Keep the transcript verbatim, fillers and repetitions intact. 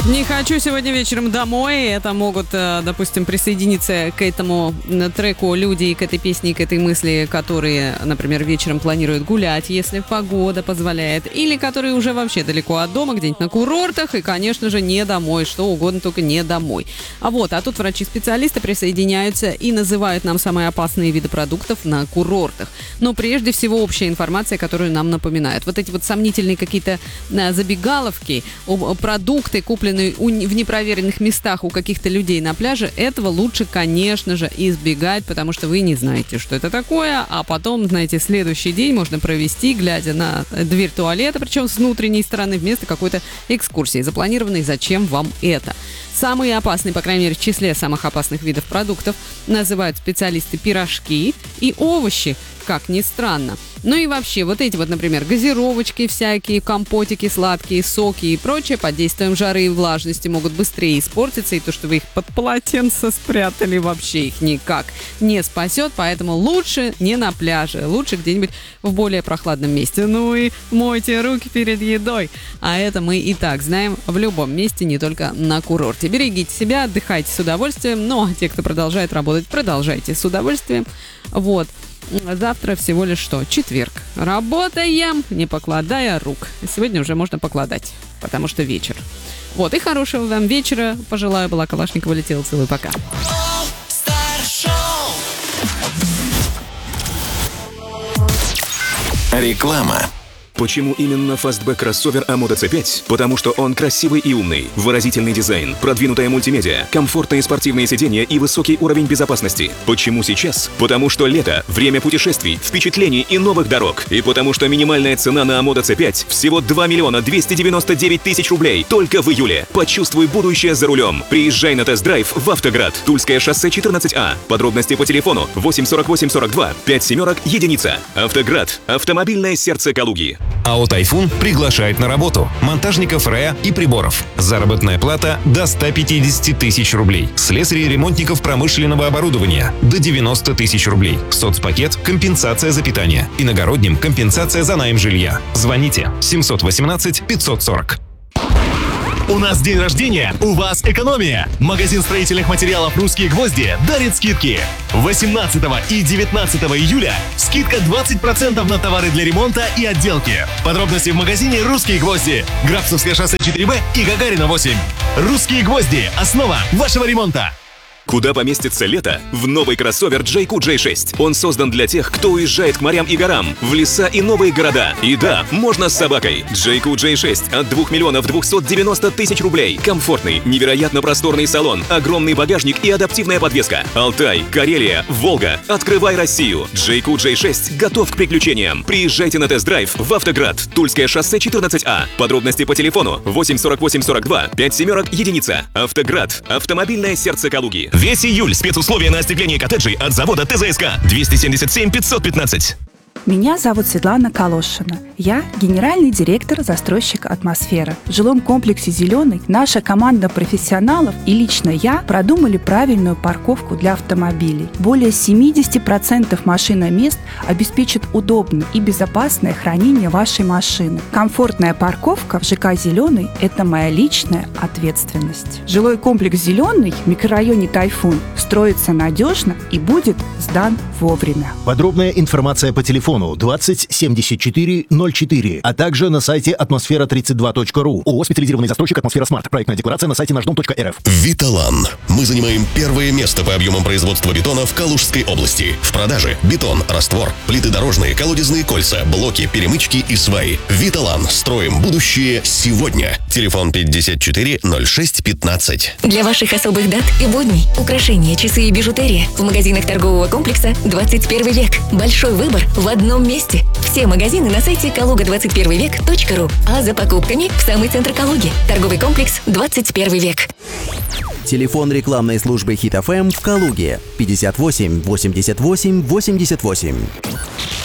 Не хочу сегодня вечером домой. Это могут, допустим, присоединиться к этому треку люди и к этой песне, и к этой мысли, которые, например, вечером планируют гулять, если погода позволяет, или которые уже вообще далеко от дома, где-нибудь на курортах, и, конечно же, не домой, что угодно, только не домой. А вот, а тут врачи-специалисты присоединяются и называют нам самые опасные виды продуктов на курортах. Но прежде всего общая информация, которую нам напоминают. Вот эти вот сомнительные какие-то забегаловки, продукты, купленные в непроверенных местах у каких-то людей на пляже, этого лучше, конечно же, избегать, потому что вы не знаете, что это такое, а потом, знаете, следующий день можно провести, глядя на дверь туалета, причем с внутренней стороны, вместо какой-то экскурсии, запланированной, зачем вам это. Самые опасные, по крайней мере, в числе самых опасных видов продуктов называют специалисты пирожки и овощи, как ни странно. Ну и вообще, вот эти вот, например, газировочки всякие, компотики, сладкие, соки и прочее под действием жары и влажности могут быстрее испортиться, и то, что вы их под полотенце спрятали, вообще их никак не спасет, поэтому лучше не на пляже, лучше где-нибудь в более прохладном месте. Ну и мойте руки перед едой, а это мы и так знаем в любом месте, не только на курорте. Берегите себя, отдыхайте с удовольствием, но те, кто продолжает работать, продолжайте с удовольствием. Вот. Завтра всего лишь что? Четверг. Работаем, не покладая рук. Сегодня уже можно покладать, потому что вечер. Вот, и хорошего вам вечера. Пожелаю. Была Калашникова, летела. Целую, пока. Реклама. Почему именно фастбэк кроссовер Амода си пять? Потому что он красивый и умный, выразительный дизайн, продвинутая мультимедиа, комфортные спортивные сиденья и высокий уровень безопасности. Почему сейчас? Потому что лето, время путешествий, впечатлений и новых дорог. И потому что минимальная цена на Амода си пять всего два миллиона двести девяносто девять тысяч рублей только в июле. Почувствуй будущее за рулем. Приезжай на тест-драйв в Автоград. Тульское шоссе четырнадцать А. Подробности по телефону восемь сорок восемь сорок два пять семерок единица. Автоград. Автомобильное сердце Калуги. АО «Тайфун» приглашает на работу монтажников РЭА и приборов. Заработная плата до ста пятидесяти тысяч рублей. Слесарей и ремонтников промышленного оборудования до девяноста тысяч рублей. Соцпакет – компенсация за питание. Иногородним – компенсация за найм жилья. Звоните семьсот восемнадцать пятьсот сорок. У нас день рождения, у вас экономия. Магазин строительных материалов «Русские гвозди» дарит скидки. восемнадцатого и девятнадцатого июля скидка двадцать процентов на товары для ремонта и отделки. Подробности в магазине «Русские гвозди». Грабцевское шоссе четыре Б и Гагарина восемь. «Русские гвозди» – основа вашего ремонта. Куда поместится лето? В новый кроссовер джей кью джей шесть. Он создан для тех, кто уезжает к морям и горам, в леса и новые города. И да, можно с собакой. джей кью джей шесть от двух миллионов двухсот девяноста тысяч рублей. Комфортный, невероятно просторный салон, огромный багажник и адаптивная подвеска. Алтай, Карелия, Волга. Открывай Россию. джей кью джей шесть готов к приключениям. Приезжайте на тест-драйв в Автоград. Тульское шоссе четырнадцать А. Подробности по телефону восемь сорок восемь сорок два пять семерок единица. Автоград. Автомобильное сердце Калуги. Весь июль спецусловия на остекление коттеджей от завода ТЗСК. двести семьдесят семь пятьсот пятнадцать. Меня зовут Светлана Калошина. Я генеральный директор застройщика «Атмосфера». В жилом комплексе «Зеленый» наша команда профессионалов и лично я продумали правильную парковку для автомобилей. Более семьдесят процентов машиномест обеспечат удобное и безопасное хранение вашей машины. Комфортная парковка в ЖК «Зеленый» – это моя личная ответственность. Жилой комплекс «Зеленый» в микрорайоне «Тайфун» строится надежно и будет сдан вовремя. Подробная информация по телефону двадцать семьдесят четыре ноль четыре, а также на сайте атмосфера тридцать два точка ру. ООО «Специализированный застройщик «Атмосфера Смарт». Проектная декларация на сайте наш дом точка эр эф. Виталан. Мы занимаем первое место по объемам производства бетона в Калужской области. В продаже бетон, раствор, плиты дорожные, колодезные кольца, блоки, перемычки и сваи. Виталан. Строим будущее сегодня. Телефон пятьдесят четыре ноль шесть пятнадцать. Для ваших особых дат и будней украшения, часы и бижутерия в магазинах торгового комплекса «двадцать первый век». Большой выбор в одном месте. Все магазины на сайте калуга двадцать первый век точка ру. А за покупками в самый центр Калуги. Торговый комплекс «двадцать первый век». Телефон рекламной службы Хит эф эм в Калуге пятьдесят восемь восемьдесят восемь восемьдесят восемь.